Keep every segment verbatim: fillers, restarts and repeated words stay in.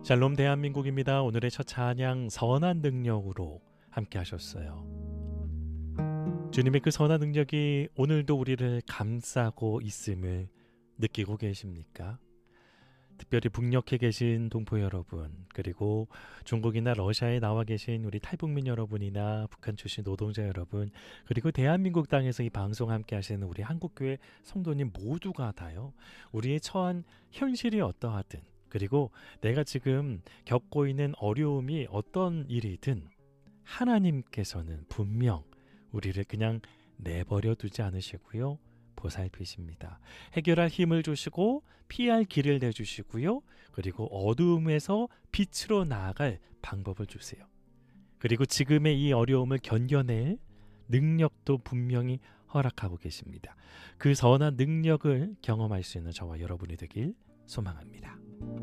샬롬 대한민국입니다. 오늘의 첫 찬양 선한 능력으로 함께 하셨어요. 주님의 그 선한 능력이 오늘도 우리를 감싸고 있음을 느끼고 계십니까? 특별히 북녘에 계신 동포 여러분, 그리고 중국이나 러시아에 나와 계신 우리 탈북민 여러분이나 북한 출신 노동자 여러분, 그리고 대한민국 땅에서 이 방송 함께 하시는 우리 한국교회 성도님 모두가 다요. 우리의 처한 현실이 어떠하든, 그리고 내가 지금 겪고 있는 어려움이 어떤 일이든 하나님께서는 분명 우리를 그냥 내버려 두지 않으시고요. 보살피십니다. 해결할 힘을 주시고 피할 길을 내주시고요. 그리고 어두움에서 빛으로 나아갈 방법을 주세요. 그리고 지금의 이 어려움을 견뎌낼 능력도 분명히 허락하고 계십니다. 그 선한 능력을 경험할 수 있는 저와 여러분이 되길 소망합니다.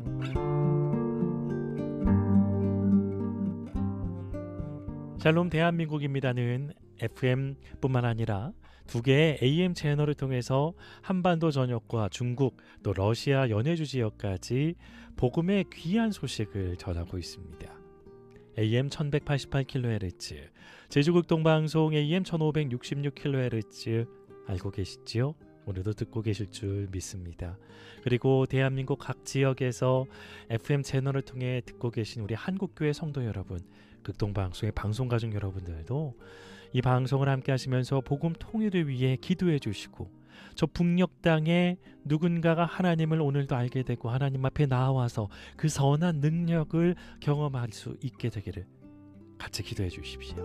샬롬 대한민국입니다는 에프엠뿐만 아니라 두 개의 에이엠 채널을 통해서 한반도 전역과 중국 또 러시아 연해주 지역까지 복음의 귀한 소식을 전하고 있습니다. 에이엠 천백팔십팔 킬로헤르츠, 제주극동방송 에이엠 천오백육십육 킬로헤르츠 알고 계시지요? 오늘도 듣고 계실 줄 믿습니다. 그리고 대한민국 각 지역에서 에프엠 채널을 통해 듣고 계신 우리 한국교회 성도 여러분, 극동방송의 방송가족 여러분들도 이 방송을 함께 하시면서 복음 통일을 위해 기도해 주시고, 저 북녘 땅에 누군가가 하나님을 오늘도 알게 되고 하나님 앞에 나와서 그 선한 능력을 경험할 수 있게 되기를 같이 기도해 주십시오.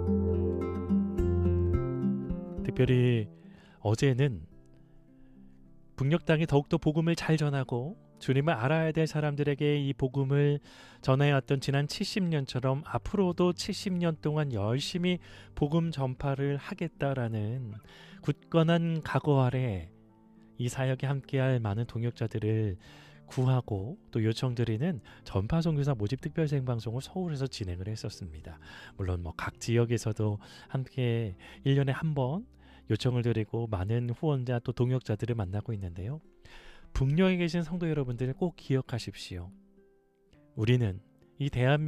특별히 어제는 북녘 땅에 더욱더 복음을 잘 전하고 주님을 알아야 될 사람들에게 이 복음을 전해왔던 지난 칠십 년처럼 앞으로도 칠십 년 동안 열심히 복음 전파를 하겠다라는 굳건한 각오 아래 이 사역에 함께할 많은 동역자들을 구하고 또 요청드리는 전파 선교사 모집 특별 생방송을 서울에서 진행을 했었습니다. 물론 뭐 각 지역에서도 함께 일 년에 한 번 요청을 드리고 많은 후원자 또 동역자들을 만나고 있는데요. 북녘에 계신 성도 여러분들 꼭 기억하십시오. 우리는 이 대한민국